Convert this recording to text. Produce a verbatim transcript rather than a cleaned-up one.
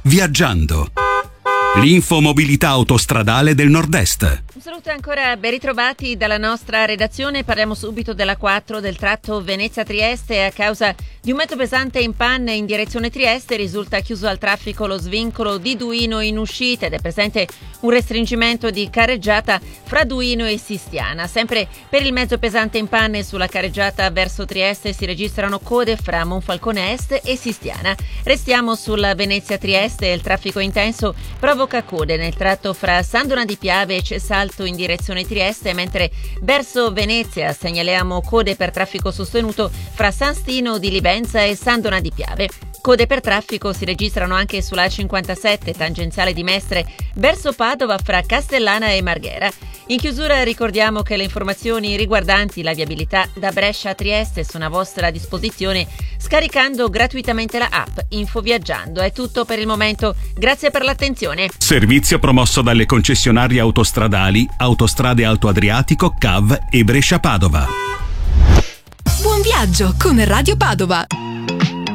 Viaggiando. L'infomobilità autostradale del Nord-Est. Un saluto ancora, ben ritrovati dalla nostra redazione. Parliamo subito della quattro del tratto Venezia-Trieste. A causa di un mezzo pesante in panne in direzione Trieste risulta chiuso al traffico lo svincolo di Duino in uscita ed è presente un restringimento di carreggiata fra Duino e Sistiana. Sempre per il mezzo pesante in panne sulla carreggiata verso Trieste si registrano code fra Monfalcone Est e Sistiana. Restiamo sulla Venezia-Trieste. Il traffico intenso provoca code nel tratto fra San Donà di Piave e Cesalto in direzione Trieste, mentre verso Venezia segnaliamo code per traffico sostenuto fra San Stino di Livenza e San Donà di Piave. Code per traffico si registrano anche sulla A cinquantasette tangenziale di Mestre verso Padova fra Castellana e Marghera. In chiusura ricordiamo che le informazioni riguardanti la viabilità da Brescia a Trieste sono a vostra disposizione scaricando gratuitamente la app Infoviaggiando. È tutto per il momento, grazie per l'attenzione. Servizio promosso dalle concessionarie autostradali Autostrade Alto Adriatico, C A V e Brescia Padova. Buon viaggio con Radio Padova.